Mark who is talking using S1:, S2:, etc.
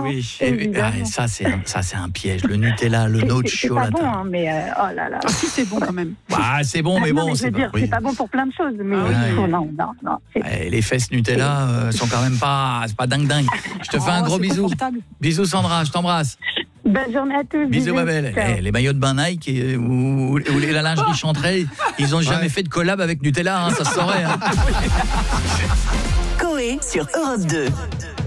S1: oui.
S2: Évidemment.
S1: Ça c'est un piège. Le Nutella, le
S2: C'est pas
S1: nocciolata.
S2: bon, hein, mais oh là là.
S3: Ah, si, c'est bon quand même.
S1: Ah, c'est bon, mais
S2: Non,
S1: bon,
S2: je veux dire,
S1: oui.
S2: c'est pas bon pour plein de choses, mais
S1: oui.
S2: non.
S1: Les fesses Nutella sont quand même pas, c'est pas dingue. Je te fais un gros
S3: c'est
S1: bisou.
S3: confortable.
S1: Bisous Sandra, je t'embrasse.
S2: Bonne journée à tous.
S1: Bisous ma belle.
S2: Ciao.
S1: Les maillots de bain Nike ou la lingerie Chanterelle, ils ont jamais fait de collab avec Nutella, hein, ça se saurait. Hein.
S4: Coé sur Europe 2.